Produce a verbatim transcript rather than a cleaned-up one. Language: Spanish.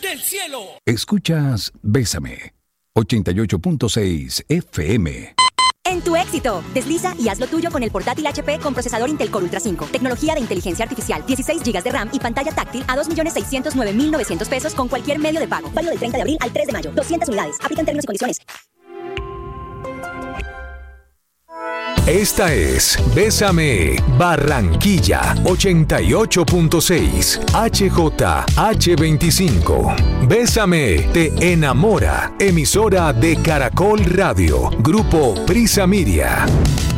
del cielo. Escuchas Bésame, ochenta y ocho punto seis F M. En tu éxito, desliza y haz lo tuyo con el portátil H P con procesador Intel Core Ultra cinco. Tecnología de inteligencia artificial, dieciséis gigas de RAM y pantalla táctil a dos millones seiscientos nueve mil novecientos pesos con cualquier medio de pago. Válido del treinta de abril al tres de mayo. doscientas unidades. Aplican términos y condiciones. Esta es Bésame Barranquilla ochenta y ocho punto seis H J H veinticinco. Bésame te enamora. Emisora de Caracol Radio. Grupo Prisa Miria.